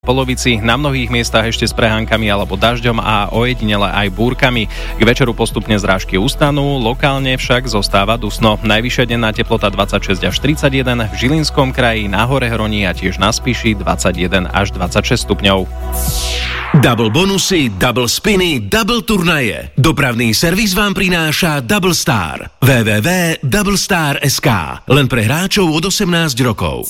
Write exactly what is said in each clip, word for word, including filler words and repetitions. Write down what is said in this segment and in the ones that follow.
polovici, na mnohých miestach ešte s prehánkami alebo dažďom a ojedinele aj búrkami. K večeru postupne zrážky ustanú, lokálne však zostáva dusno. Najvyššia denná teplota dvadsaťšesť až tridsaťjeden, v Žilinskom kraji, na Hore Hroní a tiež na Spiši dvadsaťjeden až dvadsaťšesť stupňov. Double bonusy, double spiny, double turnaje. Dopravný servis vám prináša Double Star. w w w bodka double star bodka es ká. Len pre hráčov od osemnásť rokov.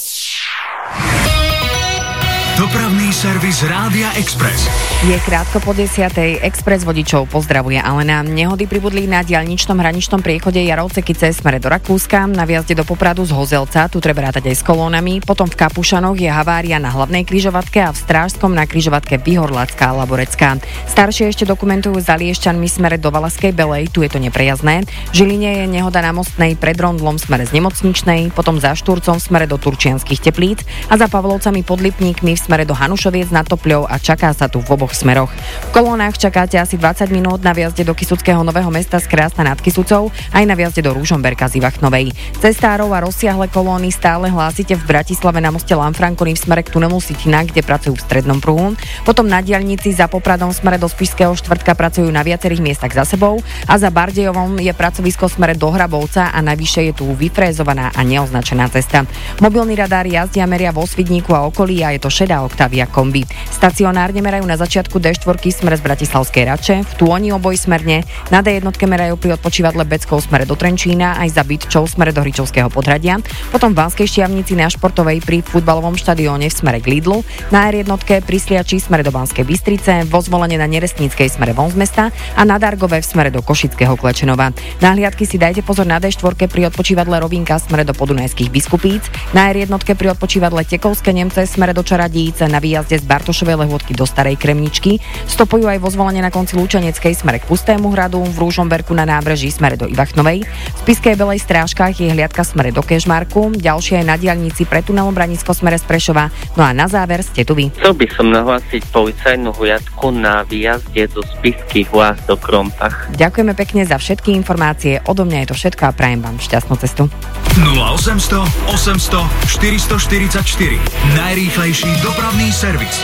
Dopravný servis Rádia Express. Je krátko po desiatej. Express vodičov pozdravuje Alena. Nehody pribudli na diaľničnom hraničnom priechode Jarovce-Kice smere do Rakúska, na vjazde do Popradu z Hozelca, tu treba rátať aj s kolónami, potom v Kapušanoch je havária na hlavnej križovatke a v Strážskom na križovatke Vyhorlacká a Laborecká. Staršie ešte dokumentujú za Liešťanmi smere do Valaskej Belej, tu je to neprejazdné. V Žiline je nehoda na Mostnej pred Rondlom smere z Nemocničnej, potom za Štúrcom smere do Turčianskych Teplíc a za Pavlovcami pod Lipníkmi v smere do Hanušoviec nad Topľou a čaká sa tu v oboch smeroch. V kolónach čakáte asi dvadsať minút na vjazde do Kysuckého Nového Mesta z Krásna nad Kysucou, aj na vjazde do Ružomberka z Ivachnovej. Cestárov a rozsiahle kolóny stále hlásite v Bratislave na moste Lanfranconi v smere k tunelu Sitina, kde pracujú v strednom pruhu. Potom na diaľnici za Popradom v smere do Spišského Štvrtka pracujú na viacerých miestach za sebou a za Bardejovom je pracovisko v smere do Hrabovca a navyše je tu vyfrézovaná a neoznačená cesta. Mobilný radár jazdia meria vo Svidníku a okolí a je to šedá Octavia kombi. Stacionárne merajú na začiatku dé štyri smer z Bratislavskej Rače, v Tuoni obojsmerne, na dé jeden merajú pri odpočívadle Beckov smere do Trenčína, aj za Bytčov smere do Hričovského Podhradia, potom v Banskej Štiavnici na Športovej pri futbalovom štadióne v smere k Lidlu, na er jeden pri Sliači smere do Banskej Bystrice, vo Zvolene na Neresníckej smere von z mesta a na Dargove v smere do Košického Klečenova. Na hliadky si dajte pozor na dé štyri pri odpočívadle Rovinka smere do Podunajských Biskupíc, na er jeden pri odpočívadle Tekovské Nemce smere do Čaradíc, na výjazde z Bartošovej Lehôtky do Starej Kremničky, stopujú aj vo Zvolene na konci Lučaneckej smere k Pustému hradu, v Ružomberku na nábreží smere do Ivachnovej, v Spišskej Belej Strážkach je hliadka smere do Kežmarku, ďalšie je na diaľnici pred tunelom Branisko smere z Prešova, no a na záver ste tu vy. Chcel by som nahlásiť policajnú hliadku na výjazde zo Spišských Lás do Krompach. Ďakujeme pekne za všetky informácie, odo mňa je to všetko a prajem vám šťastnú cestu. nula osemsto osemsto štyristoštyridsaťštyri. Najrýchlejší dopravný servis.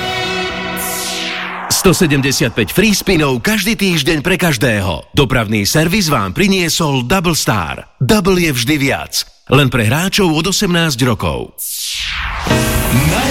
stosedemdesiatpäť free spinov každý týždeň pre každého. Dopravný servis vám priniesol Double Star. Double je vždy viac. Len pre hráčov od osemnásť rokov.